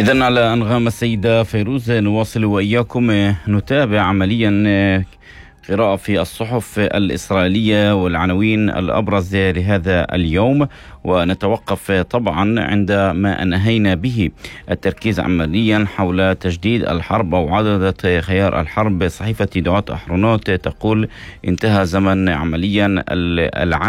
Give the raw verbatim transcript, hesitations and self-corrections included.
إذن على أنغام السيدة فيروز نواصل وإياكم نتابع عمليا قراءة في الصحف الإسرائيلية والعناوين الأبرز لهذا اليوم، ونتوقف طبعا عند ما أنهينا به التركيز عمليا حول تجديد الحرب أو عودة خيار الحرب. صحيفة يدعوت أحرنوت تقول انتهى زمن عمليا العام